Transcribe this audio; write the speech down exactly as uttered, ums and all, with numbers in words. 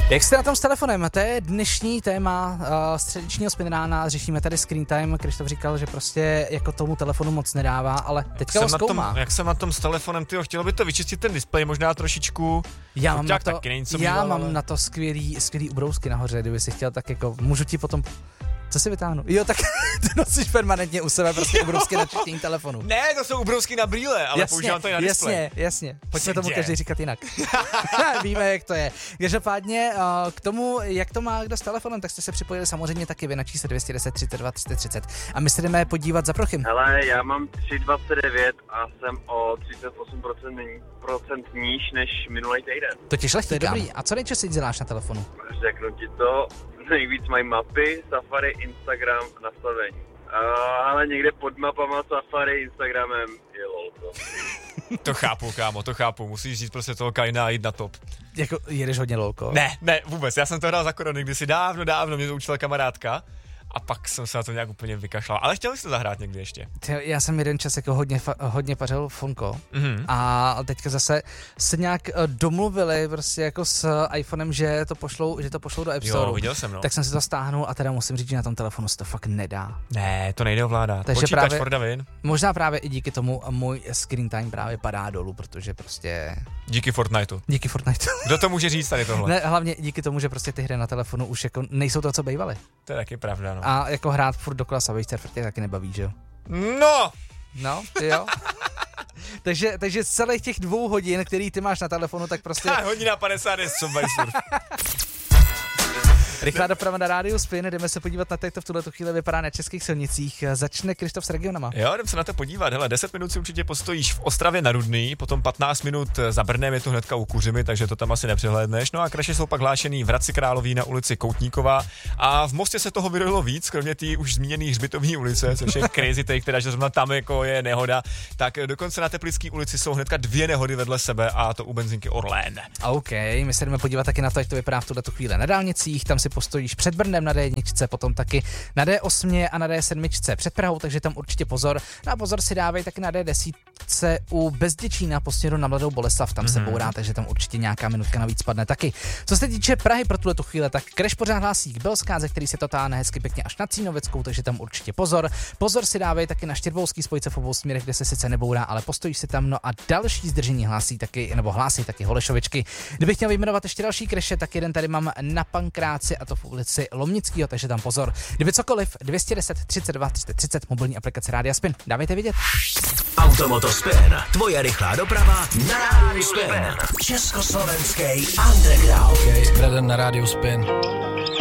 Jak jste na tom s telefonem? To je dnešní téma uh, středečního Spin rána. Řešíme tady screen time. Krištof říkal, že prostě jako tomu telefonu moc nedává, ale teďka ho zkoumá. Jak jsem na tom s telefonem, tyjo, chtělo by to vyčistit ten displej možná trošičku. Já mám na to, taky, já býval, mám ale... na to skvělý, skvělý ubrousky nahoře, kdyby si chtěl, tak jako můžu ti potom... Co si vytáhnu? Jo, tak ty nosíš permanentně u sebe prostě ubrousky na čištění telefonu. Ne, to jsou ubrousky na brýle, ale jasně, používám to i na displej. Jasně, jasně. Pojďme tomu Sedě. každý říkat jinak. Víme, jak to je. Každopádně k tomu, jak to má kdo s telefonem, tak jste se připojili samozřejmě taky vy na číslo dvě deset třicet dva třicet třicet. A my se jdeme podívat za Prochym. Hele, já mám tři dvacet devět a jsem o třicet osm procent níž než minulý týden. To tě šlechtí, dobrý. A co nejčastěji děláš na telefonu? Řeknu ti to, nejvíc mají mapy, Safari, Instagram, nastavení. Uh, ale někde pod mapama Safari, Instagramem je lolko. To chápu, kámo, to chápu. Musíš říct prostě toho Kaina a jít na top. Jako jedeš hodně lolko? Ne, ne, vůbec. Já jsem to hrál za korony, kdysi dávno, dávno mě to učila kamarádka. A pak jsem se na to nějak úplně vykašlal. Ale chtěl jsi to zahrát někdy ještě? Já jsem jeden čas jako hodně, hodně pařil Fonko. Mm-hmm. A teďka zase se nějak domluvili prostě jako s iPhonem, že to pošlou, že to pošlou do App Store. Jo, viděl jsem, no. Tak jsem si to stáhnul a teda musím říct, že na tom telefonu se to fakt nedá. Ne, to nejde ovládat. Takže počítač právě, for Davin. Možná právě i díky tomu můj screen time právě padá dolů, protože prostě... Díky Fortniteu. Díky Fortniteu. Kdo to může říct tady tohle? Ne, hlavně díky tomu, že prostě ty hry na telefonu už jako nejsou to, co bývaly. To je taky pravda, no. A jako hrát furt dokola Subway Surfer tě taky nebaví, že jo? No! No, jo. takže, takže z celých těch dvou hodin, který ty máš na telefonu, tak prostě... Ha, hodina padesát je Subway Surf. Rychlá doprava na rádiu Spin, jdeme se podívat na to, jak to v tuhletu chvíli vypadá na českých silnicích. Začne Krištof s regionama. Jo, jdem se na to podívat. Hele, deset minut si určitě postojíš v Ostravě na Rudný, potom patnáct minut za Brnem, je to hnedka u Kuřimy, takže to tam asi nepřehlédneš. No a kraše jsou pak hlášený v Hradci Králové na ulici Koutníková. A v Mostě se toho vyrojilo víc, kromě té už zmíněné Hřbitovní ulice, což je crazy take, teda že zrovna tam jako je nehoda. Tak dokonce na Teplické ulici jsou hnedka dvě nehody vedle sebe a to u benzinky Orlén. OK, my se jdeme podívat taky na to, jak to vypadá v tuhletu chvíli na dálnicích. Tam si postojíš před Brnem na D jedna, potom taky na D osm a na D sedm před Prahou, takže tam určitě pozor. No a pozor si dávej taky na D deset u Bezděčína po směru na Mladou Boleslav, tam mm-hmm. se bourá, takže tam určitě nějaká minutka navíc padne taky. Co se týče Prahy pro tuhle chvíli, tak crash pořád hlásí k Belskáze, který se to táhne hezky pěkně až na Cínoveckou, takže tam určitě pozor. Pozor si dávej taky na Štěrboulský spojce v obou směrech, kde se sice nebourá, ale postojíš si tam. No a další zdržení hlásí taky, nebo hlásí taky Holešovičky. Kdybych měl vyjmenovat ještě další crashe, tak jeden tady mám na Pankráci a to v ulici Lomnickýho, takže tam pozor. Kdyby cokoliv, dvě deset třicet dva třicet třicet, mobilní aplikace Rádia Spin. Dávejte vidět. Automoto Spin, tvoje rychlá doprava na Rádiu Spin. Československý underground. Okay, s Bradem na Rádiu Spin.